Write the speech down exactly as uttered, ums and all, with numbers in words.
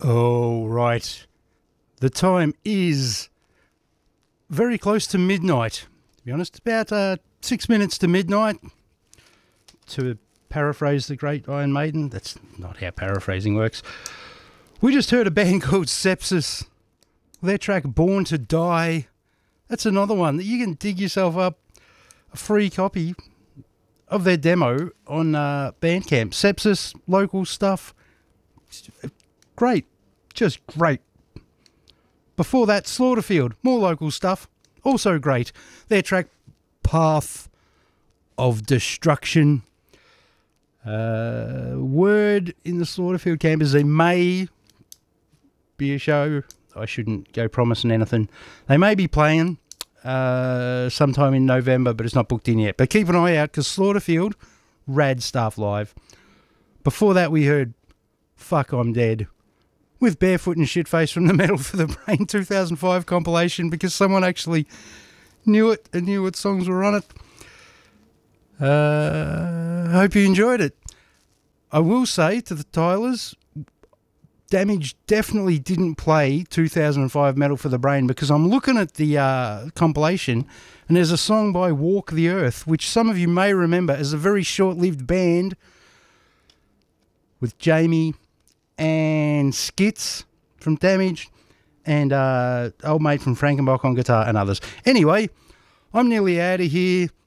Oh, right. The time is very close to midnight. To be honest, about uh, six minutes to midnight. To paraphrase the great Iron Maiden, that's not how paraphrasing works. We just heard a band called Sepsis. Their track Born to Die. That's another one that you can dig yourself up a free copy of their demo on uh, Bandcamp. Sepsis, local stuff. Great. Just great. Before that, Slaughterfield, more local stuff. Also great. Their track Path of Destruction. Uh, word in the Slaughterfield camp is there may be a show. I shouldn't go promising anything. They may be playing uh, sometime in November, but it's not booked in yet. But keep an eye out because Slaughterfield, rad stuff live. Before that, we heard Fuck I'm Dead with Barefoot and Shitface from the Metal for the Brain two thousand five compilation because someone actually knew it and knew what songs were on it. I uh, hope you enjoyed it. I will say to the Tylers, Damage definitely didn't play two thousand five Metal for the Brain because I'm looking at the uh, compilation and there's a song by Walk the Earth, which some of you may remember as a very short-lived band with Jamie and Skits from Damage and uh, old mate from Frankenbach on guitar and others. Anyway, I'm nearly out of here.